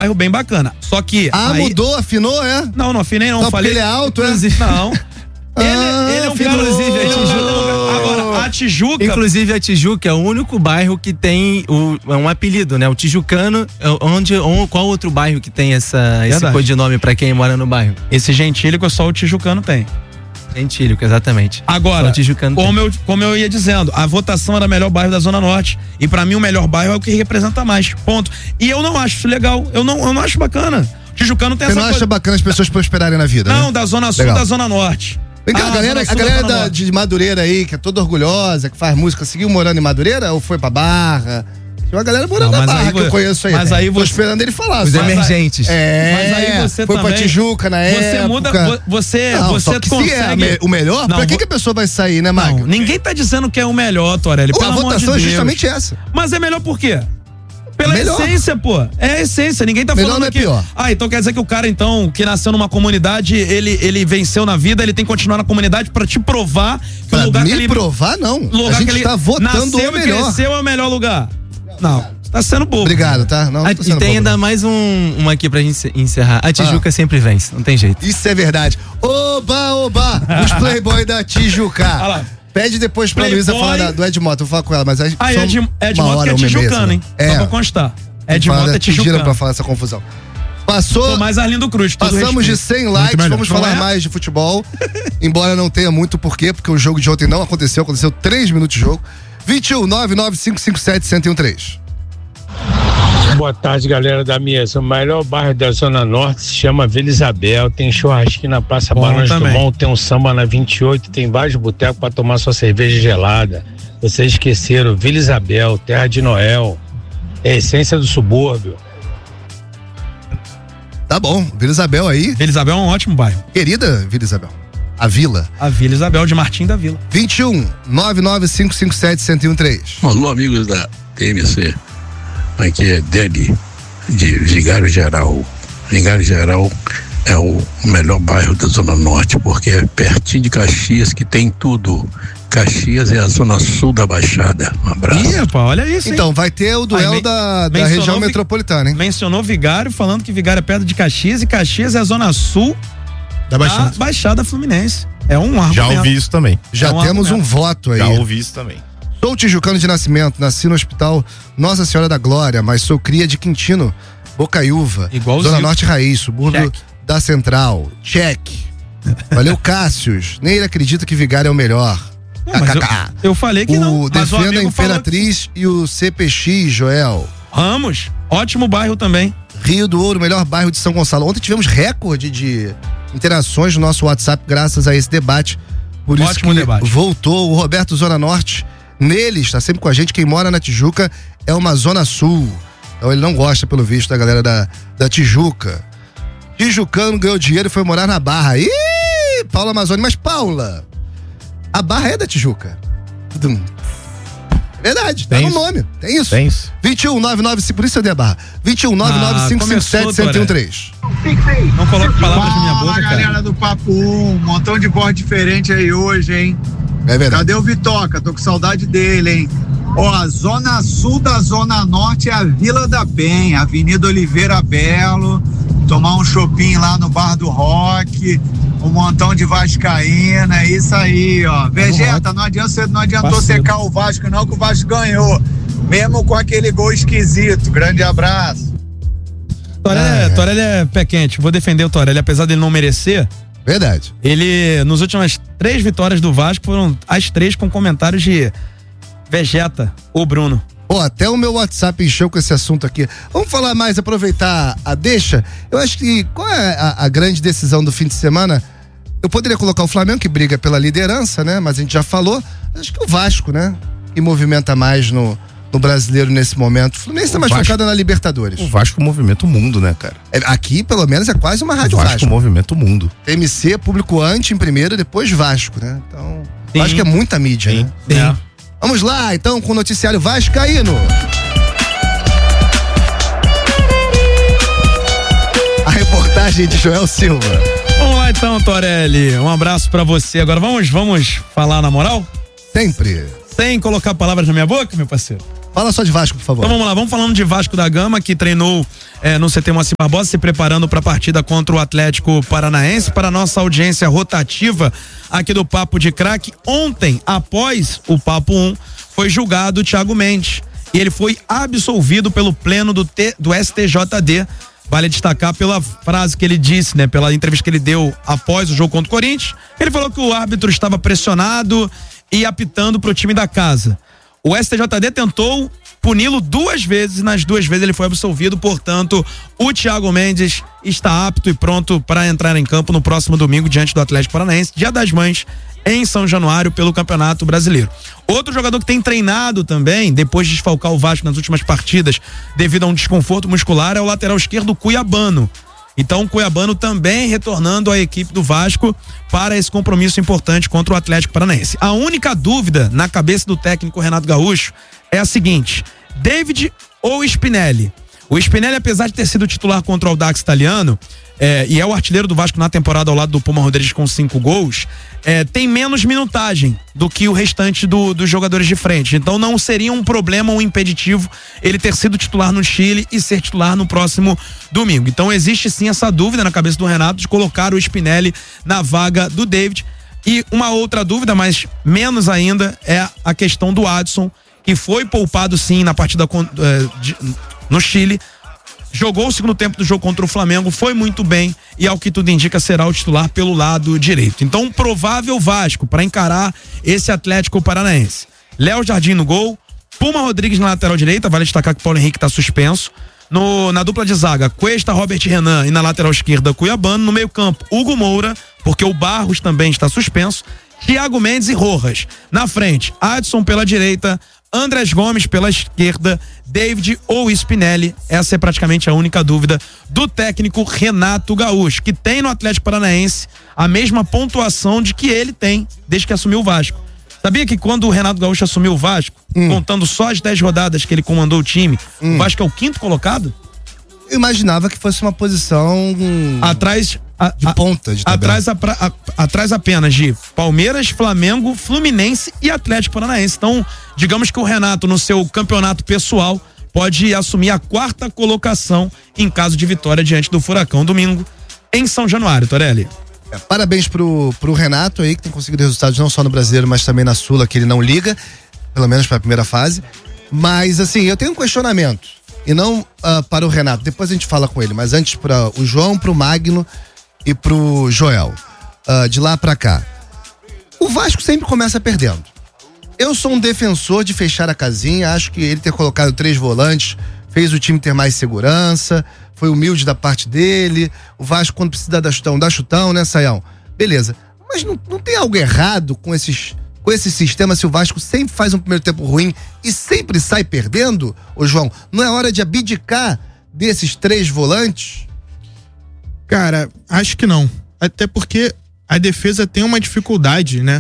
bairro bem bacana. Só que... mudou, afinou, é? Não afinei não. Só falei, porque ele é alto, Não. Ele é um cara... Inclusive, a Tijuca... Agora, a Tijuca... Inclusive, a Tijuca é o único bairro que tem um apelido, né? O Tijucano. Qual outro bairro que tem esse codinome pra quem mora no bairro? Esse gentílico só o Tijucano tem. Gentílico, exatamente. Agora, como eu ia dizendo, a votação era o melhor bairro da Zona Norte. E pra mim o melhor bairro é o que representa mais. Ponto. E eu não acho isso legal. Eu não acho bacana. Tijucano tem essa coisa. Você não acha bacana as pessoas prosperarem na vida, não, né? da Zona Sul, da Zona Norte. Vem cá, a galera de Madureira aí, que é toda orgulhosa, que faz música, seguiu morando em Madureira ou foi pra Barra? Tem uma galera morando na Barra que eu conheço aí. Mas aí tô esperando ele falar. Os emergentes. Mas aí você foi também... pra Tijuca na época. Você muda, você consegue... Se é o melhor, pra que a pessoa vai sair, né, Magno? Ninguém tá dizendo que é o melhor, Torelli, pelo amor de Deus. A votação é justamente essa. Mas é melhor por quê? Pela essência, pô. É a essência. Ninguém tá falando aqui. Pior. Então quer dizer que o cara, então, que nasceu numa comunidade, ele venceu na vida, ele tem que continuar na comunidade pra te provar que o lugar que ele... provar, não. A gente tá votando o melhor. Cresceu é o melhor lugar. Não. Tá sendo bobo. Obrigado, tá? Não, e tem ainda mais uma aqui pra gente encerrar. A Tijuca sempre vence, não tem jeito. Isso é verdade. Oba! Os playboy da Tijuca. Olha lá. Pede depois pra Luísa falar do Edmoto, eu vou falar com ela, mas aí Edmoto que é tijucano, hein? Só pra constar. Edmoto é tijucano. Pediram pra falar essa confusão. Passou. Mais Arlindo Cruz. Passamos de 100 likes, vamos falar mais de futebol. Embora não tenha muito porquê, porque o jogo de ontem não aconteceu 3 minutos de jogo. 21-99557-1013. Boa tarde, galera da mesa. O melhor bairro da Zona Norte se chama Vila Isabel. Tem churrasquinho na Praça Barões do Monte, tem um samba na 28, tem vários botecos para tomar sua cerveja gelada. Vocês esqueceram, Vila Isabel, terra de Noel, é a essência do subúrbio. Tá bom, Vila Isabel aí. Vila Isabel é um ótimo bairro. Querida Vila Isabel. A Vila. A Vila Isabel de Martim da Vila. 21-99557-1013. Alô, amigos da TMC. Aqui é Deli, de Vigário Geral. Vigário Geral é o melhor bairro da Zona Norte, porque é pertinho de Caxias, que tem tudo. Caxias é a zona sul da Baixada. Um abraço. Olha isso, hein? Então, vai ter o duelo da região metropolitana, hein? Mencionou Vigário, falando que Vigário é perto de Caxias, e Caxias é a zona sul da Baixada Fluminense. É um argumento. Já ouvi isso também. Já temos um voto aí. Já ouvi isso também. Sou tijucano de nascimento, nasci no hospital Nossa Senhora da Glória, mas sou cria de Quintino, Bocaiúva, Zona Norte Raiz, subúrbio da Central. Check. Valeu, Cássius. Nem ele acredita que Vigário é o melhor. Eu falei que não. O Defenda a Imperatriz e o CPX, Joel. Ramos, ótimo bairro também. Rio do Ouro, melhor bairro de São Gonçalo. Ontem tivemos recorde de interações no nosso WhatsApp graças a esse debate. Por isso que voltou o Roberto Zona Norte. Nele está sempre com a gente. Quem mora na Tijuca é uma Zona Sul. Então ele não gosta, pelo visto, da galera da Tijuca. Tijucano ganhou dinheiro e foi morar na Barra. Ih, Paula Amazônia. Mas, Paula, a Barra é da Tijuca. Verdade, tá no nome. Tem isso. 21-995, por isso eu dei a barra. 21-99557-1013. Não coloque palavras na minha boca, cara. Galera do Papo 1, montão de voz diferente aí hoje, hein? É verdade. Cadê o Vitoca? Tô com saudade dele, hein? A zona sul da Zona Norte é a Vila da Penha, Avenida Oliveira Belo, tomar um chopinho lá no Bar do Rock, um montão de vascaína, é isso aí, ó. Vegeta, não adiantou secar o Vasco não, que o Vasco ganhou, mesmo com aquele gol esquisito. Grande abraço. Torelli é pé quente, vou defender o Torelli, apesar dele não merecer. Verdade. Ele, nas últimas 3 vitórias do Vasco, foram as 3 com comentários de Vegeta ou Bruno. Até o meu WhatsApp encheu com esse assunto aqui. Vamos falar mais, aproveitar a deixa. Eu acho que, qual é a grande decisão do fim de semana? Eu poderia colocar o Flamengo, que briga pela liderança, né? Mas a gente já falou. Acho que o Vasco, né? Que movimenta mais no brasileiro nesse momento. O Fluminense tá mais focado na Libertadores. O Vasco movimenta o mundo, né, cara? Aqui, pelo menos, é quase uma rádio Vasco. O Vasco movimenta o mundo. TMC, público anti em primeiro, depois Vasco, né? Então, acho que é muita mídia, né? Sim. Vamos lá, então, com o noticiário vascaíno. A reportagem de Joel Silva. Vamos lá então, Torelli. Um abraço pra você. Agora vamos falar na moral? Sempre. Sem colocar palavras na minha boca, meu parceiro? Fala só de Vasco, por favor. Então vamos lá, vamos falando de Vasco da Gama, que treinou no CT Moacir Barbosa, se preparando para a partida contra o Atlético Paranaense. Para a nossa audiência rotativa aqui do Papo de Craque, ontem, após o Papo 1, foi julgado o Thiago Mendes e ele foi absolvido pelo pleno do STJD. Vale destacar pela frase que ele disse, né? Pela entrevista que ele deu após o jogo contra o Corinthians. Ele falou que o árbitro estava pressionado e apitando pro time da casa. O STJD tentou puni-lo 2 vezes e nas 2 vezes ele foi absolvido. Portanto, o Thiago Mendes está apto e pronto para entrar em campo no próximo domingo diante do Atlético Paranaense, Dia das Mães, em São Januário, pelo Campeonato Brasileiro. Outro jogador que tem treinado também, depois de desfalcar o Vasco nas últimas partidas devido a um desconforto muscular, é o lateral esquerdo Cuiabano. Então, o Cuiabano também retornando à equipe do Vasco para esse compromisso importante contra o Atlético Paranaense. A única dúvida na cabeça do técnico Renato Gaúcho é a seguinte: David ou Spinelli? O Spinelli, apesar de ter sido titular contra o Audax Italiano, e é o artilheiro do Vasco na temporada ao lado do Puma Rodrigues com 5 gols, tem menos minutagem do que o restante dos jogadores de frente. Então não seria um problema, um impeditivo ele ter sido titular no Chile e ser titular no próximo domingo. Então existe sim essa dúvida na cabeça do Renato de colocar o Spinelli na vaga do David. E uma outra dúvida, mas menos ainda, é a questão do Adson, que foi poupado sim na partida no Chile, jogou o segundo tempo do jogo contra o Flamengo, foi muito bem e ao que tudo indica será o titular pelo lado direito. Então um provável Vasco para encarar esse Atlético Paranaense: Léo Jardim no gol, Puma Rodrigues na lateral direita, vale destacar que o Paulo Henrique está suspenso. Na dupla de zaga, Cuesta, Robert Renan, e na lateral esquerda, Cuiabano. No meio campo, Hugo Moura, porque o Barros também está suspenso, Thiago Mendes e Rojas. Na frente, Adson pela direita, Andrés Gomes pela esquerda, David ou Spinelli. Essa é praticamente a única dúvida do técnico Renato Gaúcho, que tem no Atlético Paranaense a mesma pontuação de que ele tem desde que assumiu o Vasco. Sabia que quando o Renato Gaúcho assumiu o Vasco, contando só as 10 rodadas que ele comandou o time, o Vasco é o 5º colocado? Eu imaginava que fosse uma posição atrás de ponta de atrás apenas de Palmeiras, Flamengo, Fluminense e Atlético Paranaense. Então, digamos que o Renato, no seu campeonato pessoal, pode assumir a 4ª colocação em caso de vitória diante do Furacão domingo em São Januário, Torelli. Parabéns pro Renato aí, que tem conseguido resultados não só no Brasileiro, mas também na Sula, que ele não liga, pelo menos para a primeira fase. Mas assim, eu tenho um questionamento, e não para o Renato, depois a gente fala com ele, mas antes para o João, pro Magno e pro Joel. De lá pra cá, o Vasco sempre começa perdendo. Eu sou um defensor de fechar a casinha, acho que ele ter colocado 3 volantes fez o time ter mais segurança, foi humilde da parte dele. O Vasco, quando precisa dar chutão, né, Saião? Beleza. Mas não tem algo errado com esse sistema, se o Vasco sempre faz um primeiro tempo ruim e sempre sai perdendo, ô João? Não é hora de abdicar desses 3 volantes? Cara, acho que não. Até porque a defesa tem uma dificuldade, né?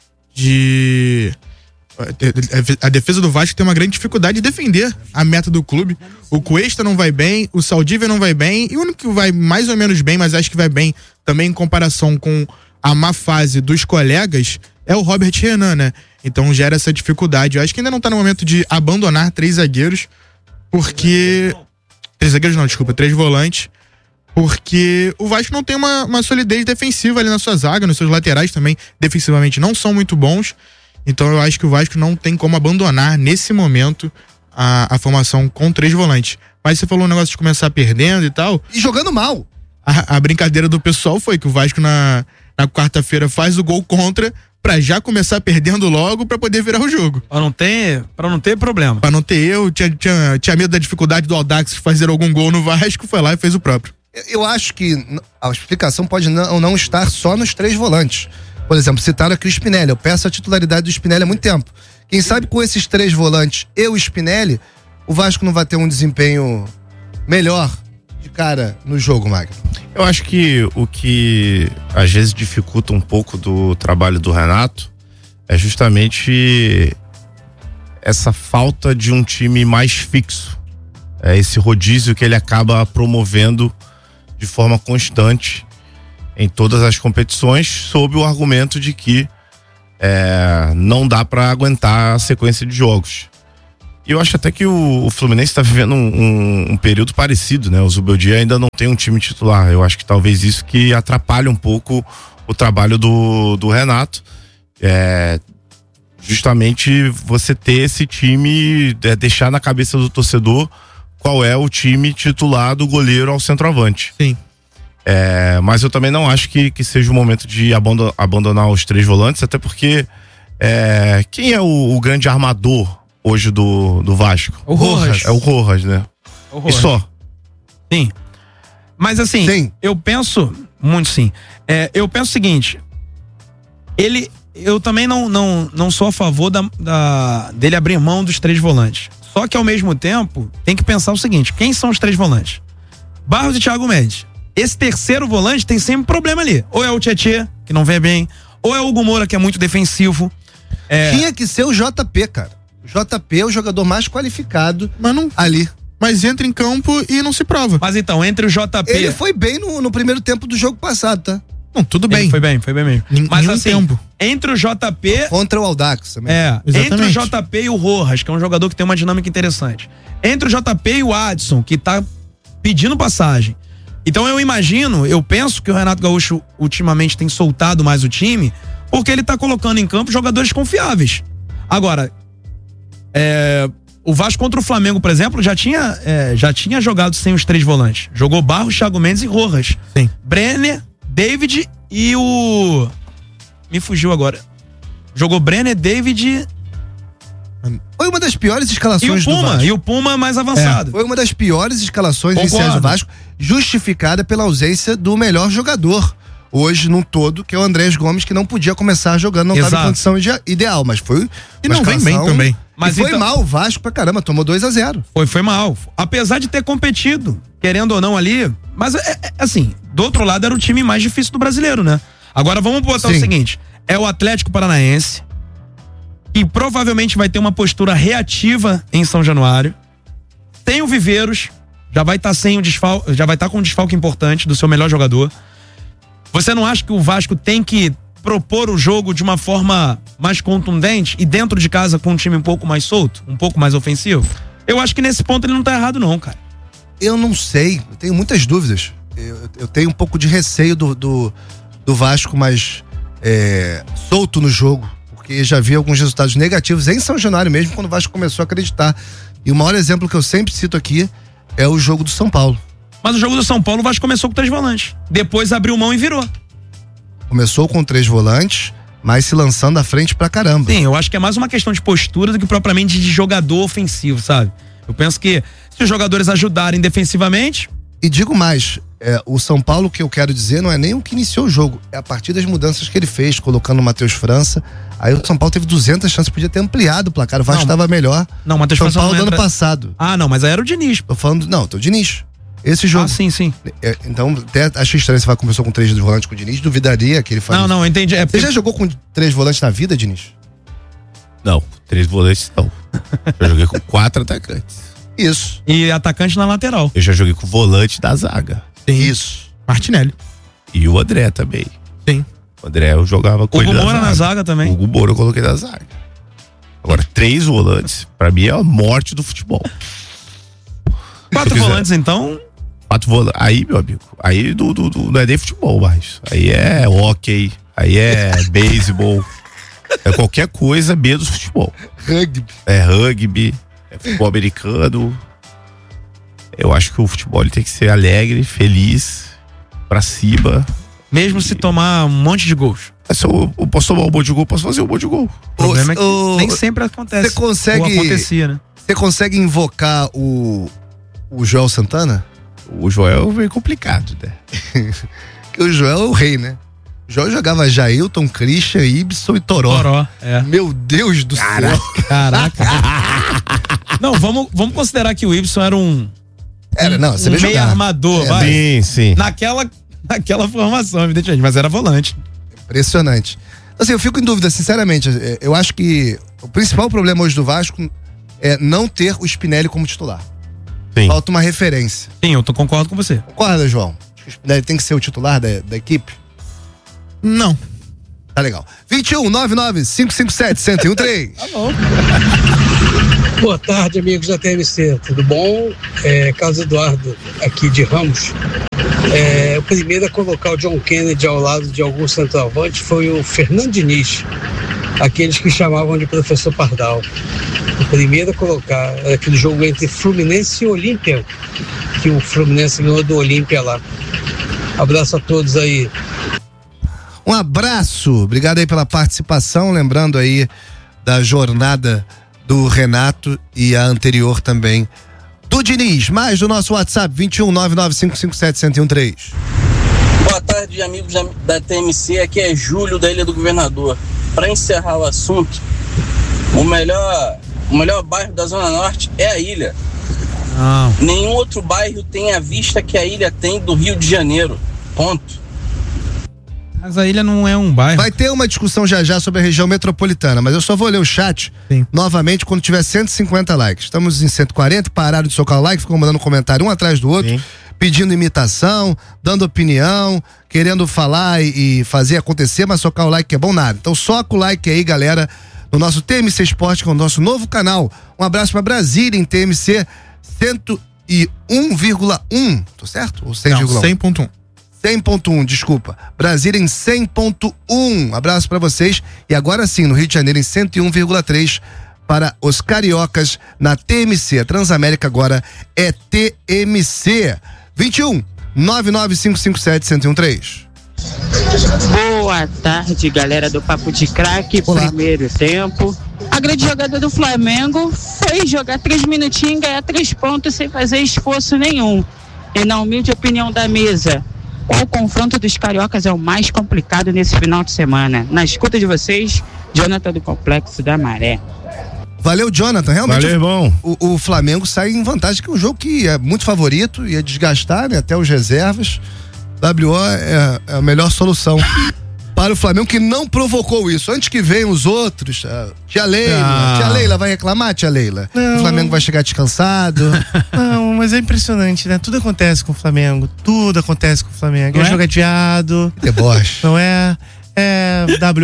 A defesa do Vasco tem uma grande dificuldade de defender a meta do clube. O Cuesta não vai bem, o Saldívia não vai bem, e o único que vai mais ou menos bem, mas acho que vai bem também em comparação com a má fase dos colegas, é o Robert Renan, né? Então gera essa dificuldade. Eu acho que ainda não tá no momento de abandonar 3 zagueiros, porque... 3 zagueiros não, desculpa, 3 volantes, porque o Vasco não tem uma solidez defensiva ali na sua zaga, nos seus laterais também, defensivamente não são muito bons. Então eu acho que o Vasco não tem como abandonar nesse momento a formação com 3 volantes. Mas você falou um negócio de começar perdendo e tal. E jogando mal. A brincadeira do pessoal foi que o Vasco na quarta-feira faz o gol contra pra já começar perdendo logo pra poder virar o jogo. Pra não ter problema. Pra não ter erro, tinha medo da dificuldade do Audax fazer algum gol no Vasco, foi lá e fez o próprio. Eu acho que a explicação pode não estar só nos 3 volantes. Por exemplo, citaram aqui o Spinelli. Eu peço a titularidade do Spinelli há muito tempo. Quem sabe com esses 3 volantes e o Spinelli, o Vasco não vai ter um desempenho melhor de cara no jogo, Magno. Eu acho que o que às vezes dificulta um pouco do trabalho do Renato é justamente essa falta de um time mais fixo. É esse rodízio que ele acaba promovendo de forma constante em todas as competições, sob o argumento de que não dá para aguentar a sequência de jogos. E eu acho até que o Fluminense está vivendo um período parecido, né? O Zubeldia ainda não tem um time titular. Eu acho que talvez isso que atrapalha um pouco o trabalho do Renato. Justamente você ter esse time, deixar na cabeça do torcedor qual é o time titular do goleiro ao centroavante. Sim. Mas eu também não acho que seja o momento de abandonar os 3 volantes, até porque quem é o grande armador hoje do Vasco? O Rojas. É o Rojas, né? E só. Sim. Mas assim, sim. Eu penso, muito sim. Eu penso o seguinte, eu também não sou a favor dele abrir mão dos 3 volantes. Só que ao mesmo tempo, tem que pensar o seguinte, quem são os 3 volantes? Barros e Thiago Mendes. Esse terceiro volante tem sempre problema ali. Ou é o Tietê, que não vem bem, ou é o Hugo Moura, que é muito defensivo. Tinha que ser o JP, cara. O JP é o jogador mais qualificado ali. Mas entra em campo e não se prova. Mas então, entre o JP... Ele foi bem no primeiro tempo do jogo passado, tá? Não, tudo bem. Ele foi bem mesmo. Mas assim, tempo. Entre o JP... Contra o Audax também. Entre o JP e o Rojas, que é um jogador que tem uma dinâmica interessante. Entre o JP e o Adson, que tá pedindo passagem. Então eu penso que o Renato Gaúcho ultimamente tem soltado mais o time, porque ele tá colocando em campo jogadores confiáveis. Agora, o Vasco contra o Flamengo, por exemplo, já tinha jogado sem os 3 volantes. Jogou Barros, Thiago Mendes e Rojas. Sim. Brenner, David e o... Me fugiu agora. Jogou Brenner, David... Foi uma das piores escalações do Vasco. E o Puma mais avançado. Foi uma das piores escalações iniciais do Vasco, justificada pela ausência do melhor jogador hoje num todo, que é o Andrés Gomes, que não podia começar jogando, não estava em condição ideal, mas foi e não vem bem também. Mas foi mal o Vasco pra caramba, tomou 2-0. Foi mal. Apesar de ter competido, querendo ou não ali, mas assim, do outro lado era o time mais difícil do brasileiro, né? Agora vamos botar o seguinte, é o Atlético Paranaense, que provavelmente vai ter uma postura reativa em São Januário. Tem o Viveiros, já vai estar com um desfalque importante do seu melhor jogador. Você não acha que o Vasco tem que propor o jogo de uma forma mais contundente e dentro de casa com um time um pouco mais solto, um pouco mais ofensivo? Eu acho que nesse ponto ele não tá errado não, cara. Eu não sei, eu tenho muitas dúvidas. Eu tenho um pouco de receio do Vasco mais solto no jogo, porque já vi alguns resultados negativos em São Januário mesmo, quando o Vasco começou a acreditar. E o maior exemplo que eu sempre cito aqui é o jogo do São Paulo. Mas o jogo do São Paulo, o Vasco começou com 3 volantes. Depois abriu mão e virou. Começou com 3 volantes, mas se lançando à frente pra caramba. Sim, eu acho que é mais uma questão de postura do que propriamente de jogador ofensivo, sabe? Eu penso que se os jogadores ajudarem defensivamente... E digo mais, o São Paulo, que eu quero dizer, não é nem o que iniciou o jogo, é a partir das mudanças que ele fez, colocando o Matheus França. Aí o São Paulo teve 200 chances, podia ter ampliado o placar, o Vasco estava melhor. Não, o Matheus França São Paulo do ano passado. Ah, não, mas aí era o Diniz. Tô falando, o Diniz. Esse jogo. Ah, sim. Então, até acho estranho você começou com 3 volantes com o Diniz, duvidaria que ele faria. Não, entendi. Você já jogou com 3 volantes na vida, Diniz? Não, 3 volantes não. Eu joguei com 4 atacantes. Isso. E atacante na lateral. Eu já joguei com volante da zaga. Sim. Isso. Martinelli. E o André também. Sim. O André eu jogava com ele. O Hugo Moura na zaga também. O Hugo Moura eu coloquei na zaga. Agora, 3 volantes, pra mim é a morte do futebol. 4 volantes, então. 4 volantes. Aí, meu amigo, aí não é nem futebol mais. Aí é hockey, aí é beisebol. É qualquer coisa menos futebol. Rugby. É rugby, é futebol americano. Eu acho que o futebol ele tem que ser alegre, feliz, pra cima. Mesmo se tomar um monte de gols. Se eu posso tomar um monte de gol, posso fazer um monte de gol. O problema é que nem sempre acontece. Você consegue. Ou acontecia, né? Você consegue invocar o Joel Santana? O Joel veio complicado, né? Porque o Joel é o rei, né? O Joel jogava Jailton, Christian, Ibson e Toró. Meu Deus do céu. Caraca. Não, vamos considerar que o Ibson era um meio armador, vai. Sim. Naquela formação, evidentemente, mas era volante. Impressionante. Assim, eu fico em dúvida, sinceramente. Eu acho que o principal problema hoje do Vasco é não ter o Spinelli como titular. Sim. Falta uma referência. Sim, eu concordo com você. Concorda, João? Acho que o Spinelli tem que ser o titular da equipe? Não. Tá legal. 21 99 557 1013. Tá bom. Boa tarde, amigos da TMC, tudo bom? Carlos Eduardo, aqui de Ramos. O primeiro a colocar o John Kennedy ao lado de algum centroavante foi o Fernando Diniz, aqueles que chamavam de professor Pardal. O primeiro a colocar aquele jogo entre Fluminense e Olímpia, que o Fluminense ganhou do Olímpia lá. Abraço a todos aí. Um abraço, obrigado aí pela participação, lembrando aí da jornada do Renato e a anterior também do Diniz. Mais do nosso WhatsApp, 21995571013. Boa tarde, amigos da TMC, aqui é Júlio da Ilha do Governador. Para encerrar o assunto, o melhor bairro da Zona Norte é a Ilha. Nenhum outro bairro tem a vista que a Ilha tem do Rio de Janeiro, ponto. Mas a Ilha não é um bairro. Vai ter uma discussão já sobre a região metropolitana, mas eu só vou ler o chat novamente quando tiver 150 likes. Estamos em 140, pararam de socar o like, ficam mandando comentário um atrás do outro, pedindo imitação, dando opinião, querendo falar e fazer acontecer, mas socar o like que é bom nada. Então soca o like aí, galera, no nosso TMC Esporte, que é o nosso novo canal. Um abraço pra Brasília em TMC 101,1, tô certo? Ou 100,1? 100.1. 100.1, desculpa. Brasília em 100.1. Abraço pra vocês. E agora sim, no Rio de Janeiro em 101,3 para os cariocas na TMC. A Transamérica agora é TMC. 21 995571013. Boa tarde, galera do Papo de Craque. Primeiro tempo. A grande jogada do Flamengo foi jogar 3 minutinhos e ganhar 3 pontos sem fazer esforço nenhum. E na humilde opinião da mesa, qual confronto dos cariocas é o mais complicado nesse final de semana? Na escuta de vocês, Jonathan do Complexo da Maré. Valeu, Jonathan. Realmente, valeu, irmão. O Flamengo sai em vantagem, que é um jogo que é muito favorito, ia desgastar, né, até os reservas. WO é a melhor solução para o Flamengo, que não provocou isso. Antes que venham os outros, tia Leila vai reclamar, tia Leila? Não. O Flamengo vai chegar descansado. Não, mas é impressionante, né? Tudo acontece com o Flamengo, é jogo adiado. Deboche. Não é? É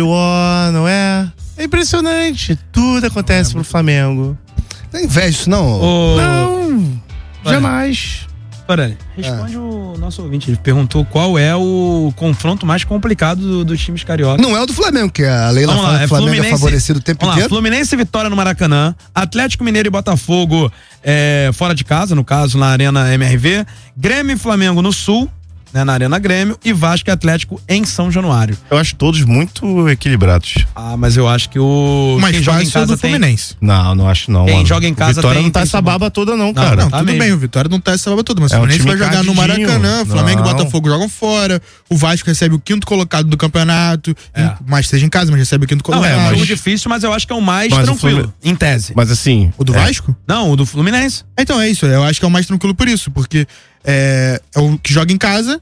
WO, não é? É impressionante, tudo acontece pro Flamengo. Não inveja isso, não? Não, jamais. Olha, responde o nosso ouvinte. Ele perguntou qual é o confronto mais complicado dos times cariocas. Não é o do Flamengo, que a Leila fala que o Flamengo é favorecido o tempo inteiro. Fluminense e Vitória no Maracanã, Atlético Mineiro e Botafogo fora de casa, no caso na Arena MRV, Grêmio e Flamengo no Sul, né, na Arena Grêmio, e Vasco e Atlético em São Januário. Eu acho todos muito equilibrados. Mas eu acho que quem joga em casa do Fluminense. Não acho não. Quem joga em casa Vitória não tá essa baba toda não, cara. Não, tudo bem, o Vitória não tá essa baba toda, mas o Fluminense vai jogar no Maracanã, Flamengo e Botafogo jogam fora, o Vasco recebe o 5º colocado do campeonato, mas seja em casa, mas recebe o 5º colocado. É um jogo difícil, mas eu acho que é o mais tranquilo, em tese. Mas assim... O do Vasco? Não, o do Fluminense. Então é isso, eu acho que é o mais tranquilo por isso, porque é o que joga em casa.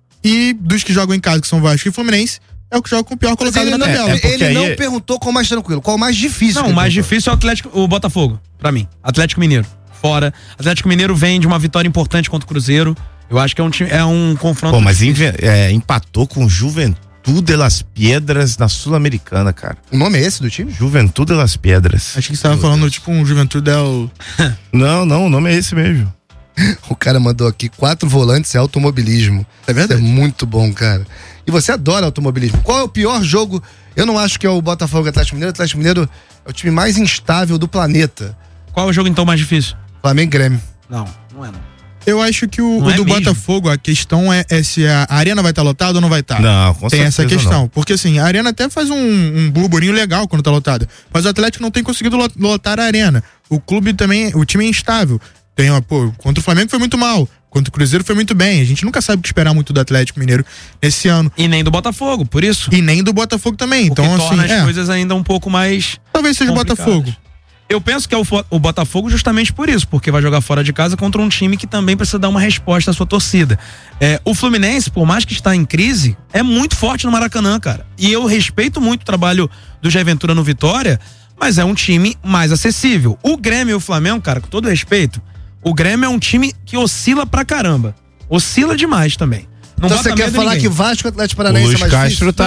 E dos que jogam em casa, que são Vasco e Fluminense, é o que joga com o pior colocado na tabela. Ele não perguntou qual mais tranquilo, qual mais difícil. Não, o mais difícil é o Botafogo, pra mim. Atlético Mineiro, fora. Atlético Mineiro vem de uma vitória importante contra o Cruzeiro. Eu acho que é um confronto. Pô, mas empatou com Juventude de las Piedras na Sul-Americana, cara. O nome é esse do time? Juventude de las Piedras. Acho que você tava falando tipo um Juventude del... Não, o nome é esse mesmo. O cara mandou aqui 4 volantes e automobilismo. É verdade? Isso é muito bom, cara. E você adora automobilismo. Qual é o pior jogo? Eu não acho que é o Botafogo e Atlético Mineiro. O Atlético Mineiro é o time mais instável do planeta. Qual é o jogo então mais difícil? Flamengo e Grêmio. Não é não. Eu acho que o do Botafogo, a questão é se a arena vai estar lotada ou não vai estar. Não, com certeza tem essa questão. Não. Porque assim, a arena até faz um burburinho legal quando tá lotada. Mas o Atlético não tem conseguido lotar a arena. O clube também, o time é instável. Contra o Flamengo foi muito mal, contra o Cruzeiro foi muito bem. A gente nunca sabe o que esperar muito do Atlético Mineiro esse ano. E nem do Botafogo, por isso. E nem do Botafogo também. Então, torna as coisas ainda um pouco mais. Talvez seja o Botafogo. Eu penso que é o Botafogo justamente por isso, porque vai jogar fora de casa contra um time que também precisa dar uma resposta à sua torcida. O Fluminense, por mais que está em crise, é muito forte no Maracanã, cara. E eu respeito muito o trabalho do Jair Ventura no Vitória, mas é um time mais acessível. O Grêmio e o Flamengo, cara, com todo respeito, o Grêmio é um time que oscila pra caramba. Oscila demais também. Não então você quer falar que Vasco e Atlético Paranaense é mais Castro difícil?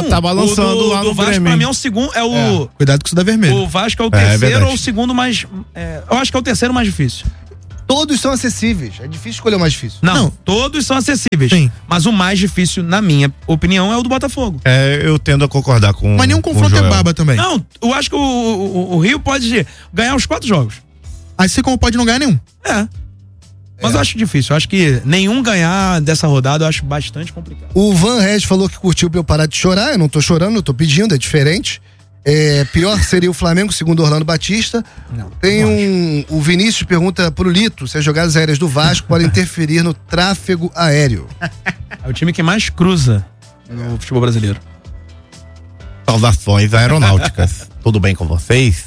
tá balançando lá no Vasco, pra mim, é o segundo. Cuidado com isso da vermelha. O Vasco é o terceiro ou o segundo mais. Eu acho que é o terceiro mais difícil. Todos são acessíveis. É difícil escolher o mais difícil. Não, todos são acessíveis. Sim. Mas o mais difícil, na minha opinião, é o do Botafogo. Eu tendo a concordar com. Mas nenhum confronto é baba também. Não, eu acho que o Rio pode ganhar os 4 jogos. Assim como pode não ganhar nenhum. Mas eu acho difícil. Eu acho que nenhum ganhar dessa rodada eu acho bastante complicado. O Van Red falou que curtiu pra eu parar de chorar. Eu não tô chorando, eu tô pedindo, é diferente. Pior seria o Flamengo, segundo Orlando Batista. O Vinícius pergunta pro Lito se as jogadas aéreas do Vasco podem interferir no tráfego aéreo. É o time que mais cruza no futebol brasileiro. Saudações aeronáuticas. Tudo bem com vocês?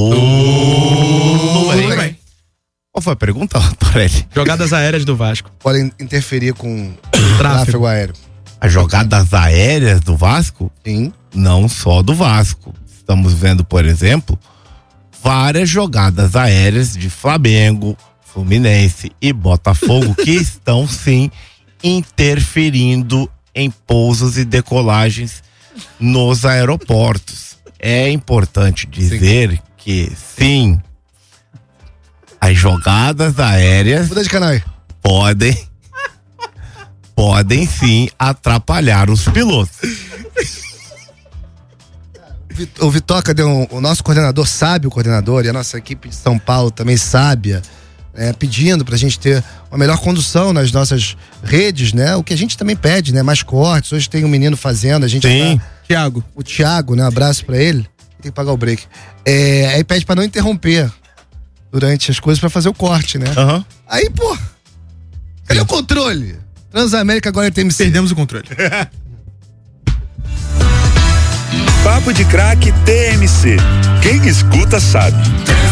Tudo bem. Qual foi a pergunta, Torelli? Jogadas aéreas do Vasco podem interferir com tráfego aéreo. As jogadas aéreas do Vasco? Sim. Não só do Vasco. Estamos vendo, por exemplo, várias jogadas aéreas de Flamengo, Fluminense e Botafogo que estão, sim, interferindo em pousos e decolagens nos aeroportos. É importante dizer que, sim, as jogadas aéreas Muda de canal aí. podem sim atrapalhar os pilotos. O Vitoca o nosso coordenador sábio, e a nossa equipe de São Paulo também sábia, pedindo pra gente ter uma melhor condução nas nossas redes, né? O que a gente também pede, né? Mais cortes. Hoje tem um menino fazendo, a gente Thiago. O Thiago, né? Um abraço pra ele. Tem que pagar o break. Aí pede pra não interromper durante as coisas pra fazer o corte, né? Aí, pô, cadê o controle? Transamérica agora tem Perdemos o controle. Papo de Craque TMC. Quem escuta sabe.